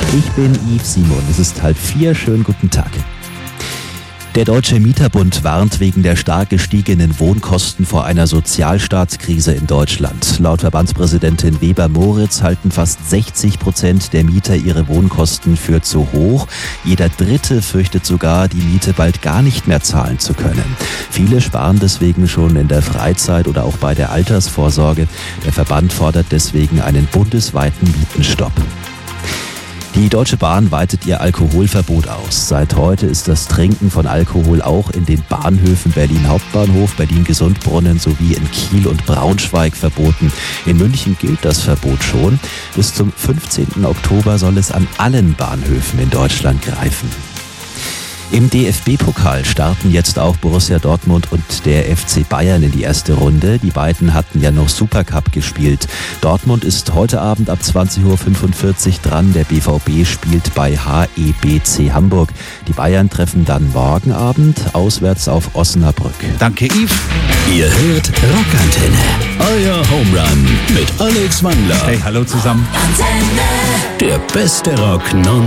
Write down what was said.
Ich bin Yves Simon, es ist 3:30, schönen guten Tag. Der Deutsche Mieterbund warnt wegen der stark gestiegenen Wohnkosten vor einer Sozialstaatskrise in Deutschland. Laut Verbandspräsidentin Weber-Moritz halten fast 60% der Mieter ihre Wohnkosten für zu hoch. Jeder Dritte fürchtet sogar, die Miete bald gar nicht mehr zahlen zu können. Viele sparen deswegen schon in der Freizeit oder auch bei der Altersvorsorge. Der Verband fordert deswegen einen bundesweiten Mietenstopp. Die Deutsche Bahn weitet ihr Alkoholverbot aus. Seit heute ist das Trinken von Alkohol auch in den Bahnhöfen Berlin Hauptbahnhof, Berlin Gesundbrunnen sowie in Kiel und Braunschweig verboten. In München gilt das Verbot schon. Bis zum 15. Oktober soll es an allen Bahnhöfen in Deutschland greifen. Im DFB-Pokal starten jetzt auch Borussia Dortmund und der FC Bayern in die erste Runde. Die beiden hatten ja noch Supercup gespielt. Dortmund ist heute Abend ab 20:45 Uhr dran. Der BVB spielt bei HEBC Hamburg. Die Bayern treffen dann morgen Abend auswärts auf Osnabrück. Danke, Yves. Ihr hört Rockantenne. Euer Home Run mit Alex Wandler. Hey, hallo zusammen. Der beste Rock non